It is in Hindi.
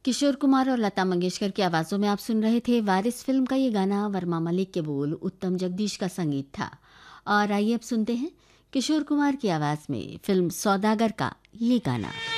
किशोर कुमार और लता मंगेशकर की आवाज़ों में आप सुन रहे थे वारिस फिल्म का ये गाना। वर्मा मलिक के बोल, उत्तम जगदीश का संगीत था। और आइए अब सुनते हैं किशोर कुमार की आवाज़ में फिल्म सौदागर का ये गाना।